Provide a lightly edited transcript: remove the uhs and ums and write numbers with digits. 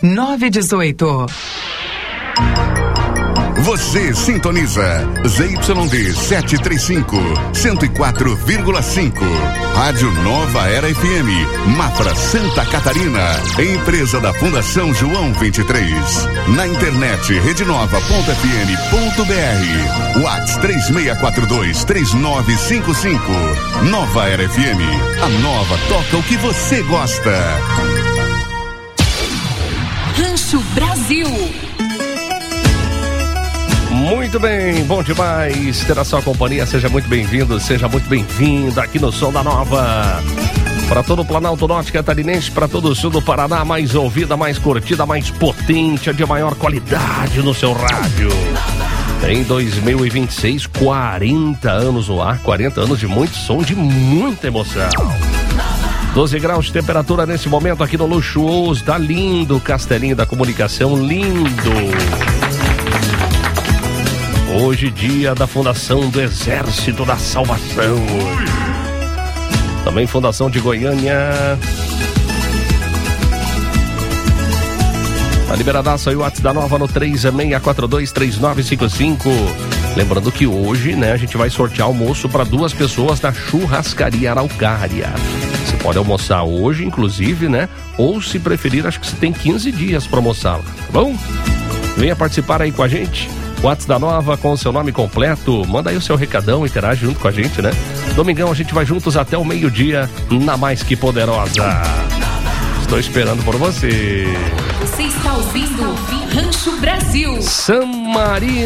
918. Você sintoniza ZYD 735, 104,5. Rádio Nova Era FM, Mafra, Santa Catarina. Empresa da Fundação João 23. Na internet, redenova.fm.br. WhatsApp 3642-3955. Nova Era FM. A nova toca o que você gosta. Rancho Brasil. Muito bem, bom demais ter a sua companhia. Seja muito bem-vindo, seja muito bem-vinda aqui no Som da Nova. Para todo o Planalto Norte Catarinense, para todo o sul do Paraná, mais ouvida, mais curtida, mais potente, a de maior qualidade no seu rádio. Em 2026, 40 anos no ar, 40 anos de muito som, de muita emoção. 12 graus de temperatura nesse momento aqui no luxuoso, tá lindo, Castelinho da Comunicação, lindo. Hoje, dia da Fundação do Exército da Salvação. Também Fundação de Goiânia. A liberadaça aí o WhatsApp da Nova no 36423955. Lembrando que hoje, né, a gente vai sortear almoço para 2 pessoas da Churrascaria Araucária. Você pode almoçar hoje, inclusive, né? Ou, se preferir, acho que você tem 15 dias para almoçar, tá bom? Venha participar aí com a gente. WhatsApp da Nova com o seu nome completo. Manda aí o seu recadão, interage junto com a gente, né? Domingão a gente vai juntos até o meio-dia na Mais Que Poderosa. Estou esperando por você. Você está ouvindo Rancho Brasil. San Marino.